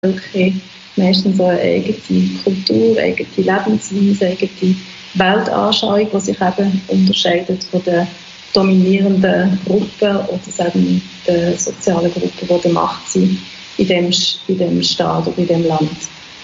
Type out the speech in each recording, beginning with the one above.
Bevölkerung meistens so eine eigene Kultur, eigene Lebensweise, eigene Weltanschauung, die sich eben unterscheidet von den dominierenden Gruppen oder eben den sozialen Gruppen, die der Macht sind in dem Staat oder in dem Land.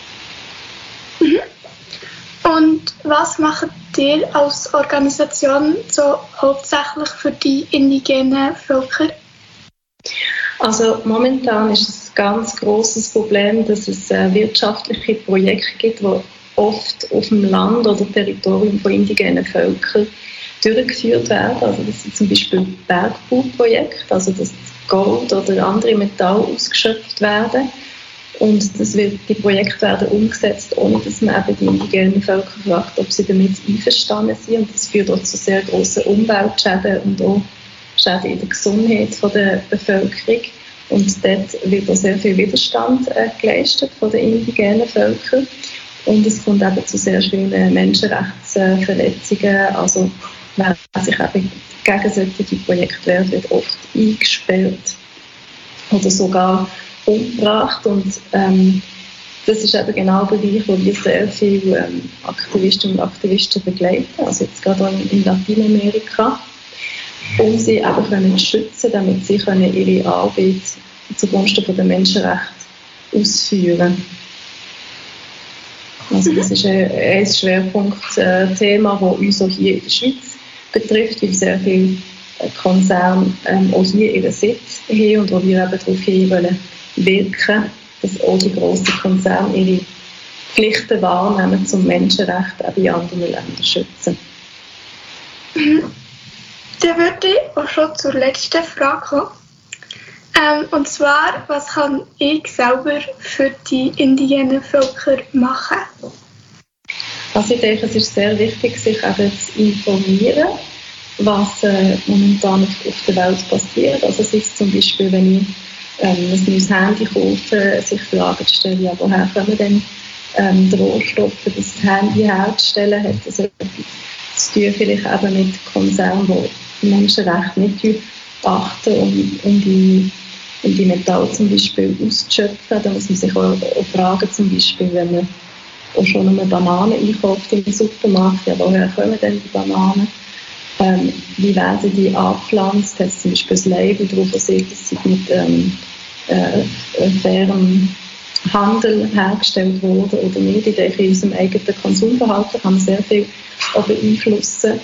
Und was macht ihr als Organisation so hauptsächlich für die indigenen Völker? Also momentan ist es ein ganz grosses Problem, dass es wirtschaftliche Projekte gibt, die oft auf dem Land oder Territorium von indigenen Völkern durchgeführt werden. Also das sind zum Beispiel Bergbauprojekte, also dass Gold oder andere Metalle ausgeschöpft werden. Und die Projekte werden umgesetzt, ohne dass man eben die indigenen Völker fragt, ob sie damit einverstanden sind. Und das führt auch zu sehr grossen Umweltschäden und auch Schäden in der Gesundheit der Bevölkerung. Und dort wird auch sehr viel Widerstand geleistet von den indigenen Völkern. Und es kommt eben zu sehr schlimmen Menschenrechtsverletzungen. Also wer sich eben gegen solche Projekte wehrt, wird oft eingesperrt oder sogar umgebracht. Und das ist eben genau der Bereich, wo wir sehr viele Aktivistinnen und Aktivisten begleiten, also jetzt gerade auch in Lateinamerika, um sie eben zu schützen, damit sie ihre Arbeit zugunsten der Menschenrechte ausführen. Also das ist ein Schwerpunktthema, das uns auch hier in der Schweiz betrifft, weil sehr viele Konzerne auch hier ihren Sitz haben und wo wir eben darauf hin wirken, dass auch die grossen Konzerne ihre Pflichten wahrnehmen, zum Menschenrecht auch in anderen Ländern schützen. Dann würde ich auch schon zur letzten Frage kommen. Und zwar, was kann ich selber für die indigenen Völker machen? Also ich denke, es ist sehr wichtig, sich eben zu informieren, was momentan auf der Welt passiert. Also es ist zum Beispiel, wenn ich ein neues Handy kaufe, sich Fragen zu stellen, ja, woher kommen denn die Rohstoffe, das Handy herzustellen, hat das etwas zu tun vielleicht eben mit Konzernen, die Menschenrechte nicht achten, um die Metalle zum Beispiel auszuschöpfen. Da muss man sich auch fragen, zum Beispiel, wenn man auch schon eine Banane einkauft im Supermarkt, ja, woher kommen denn die Bananen? Wie werden die angepflanzt? Hat zum Beispiel ein Label drauf, das sagt, dass sie mit fairem Handel hergestellt wurde oder nicht. Ich denke, in unserem eigenen Konsumverhalten kann man sehr viel beeinflussen,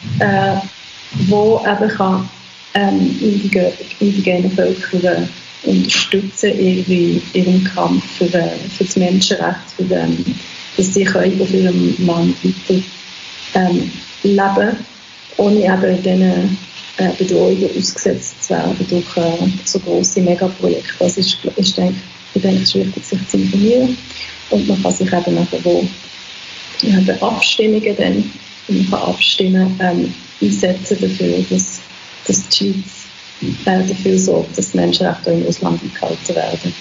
wo eben kann indigene Völker unterstützen ihren Kampf für das Menschenrecht, dass sie auf ihrem Land weiter leben, ohne eben diesen Bedrohungen ausgesetzt zu werden durch so grosse Megaprojekte. Das ist denke ich, wichtig, sich zu informieren. Und man kann sich eben nachher, wo Abstimmungen dann, man kann abstimmen, einsetzen dafür, dass die Schweiz dafür sorgt, dass die Menschenrechte in Russland eingehalten werden.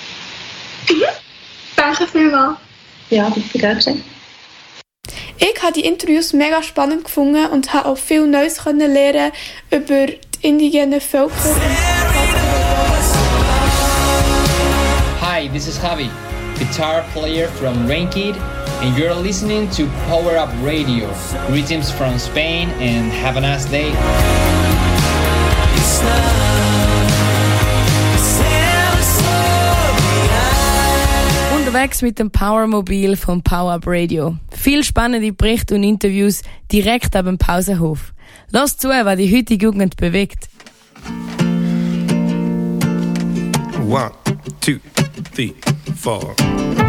Danke vielmals. Ja, bitte, gerne schön. Ich habe die Interviews mega spannend gefunden und habe auch viel Neues lernen über die indigenen Völker. Hi, this is Javi, guitar player from Rainkid, and you're listening to Power Up Radio. Greetings from Spain and have a nice day. Unterwegs mit dem Powermobil vom Power Up Radio. Viel spannende Berichte und Interviews direkt ab dem Pausenhof. Lass zu, was die heutige Jugend bewegt. 1, 2, 3, 4